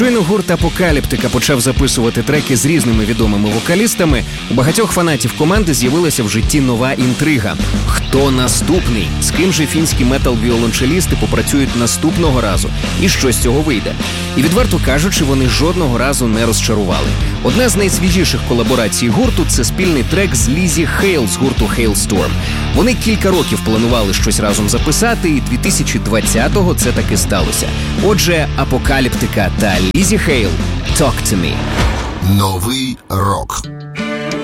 Щойно гурт «Апокаліптика» почав записувати треки з різними відомими вокалістами, у багатьох фанатів команди з'явилася в житті нова інтрига. Хто наступний? З ким же фінські метал-віолончелісти попрацюють наступного разу? І що з цього вийде? І відверто кажучи, вони жодного разу не розчарували. Одна з найсвіжіших колаборацій гурту – це спільний трек з Лізі Хейл з гурту Halestorm. Вони кілька років планували щось разом записати, і 2020-го це таки сталося. Отже, «Апокаліптика» та Лізі Хейл «Talk to me». Новий рок.